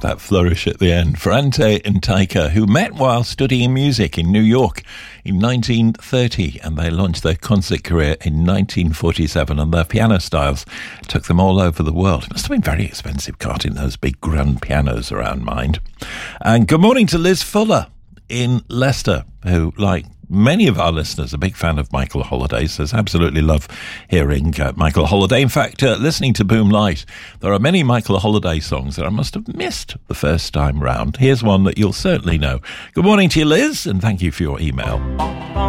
that flourish at the end. Ferrante and Taika, who met while studying music in New York in 1930, and they launched their concert career in 1947, and their piano styles took them all over the world. It must have been very expensive carting those big grand pianos around, mind. And good morning to Liz Fuller in Leicester, who, like many of our listeners, a big fan of Michael Holiday, says absolutely love hearing Michael Holiday. In fact, listening to Boom Light, there are many Michael Holiday songs that I must have missed the first time round. Here's one that you'll certainly know. Good morning to you, Liz, and thank you for your email.